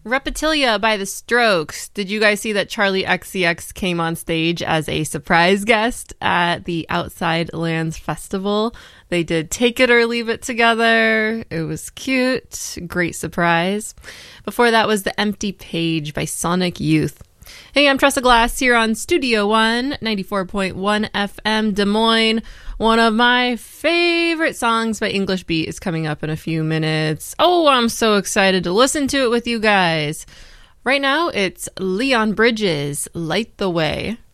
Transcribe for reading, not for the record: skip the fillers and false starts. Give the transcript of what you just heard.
Repetilia by The Strokes. Did you guys see that Charlie XCX came on stage as a surprise guest at the Outside Lands Festival? They did Take It or Leave It together. It was cute. Great surprise. Before that was The Empty Page by Sonic Youth. Hey, I'm Tressa Glass here on Studio One, 94.1 FM Des Moines. One of my favorite songs by English Beat is coming up in a few minutes. Oh, I'm so excited to listen to it with you guys. Right now, it's Leon Bridges, Light the Way.